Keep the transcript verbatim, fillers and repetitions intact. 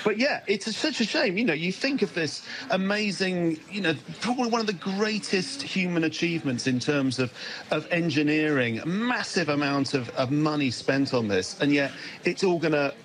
But yeah, it's a, such a shame. You know, you think of this amazing, you know, probably one of the greatest human achievements in terms of, of engineering, massive amount of, of money spent on this, and yet it's all going to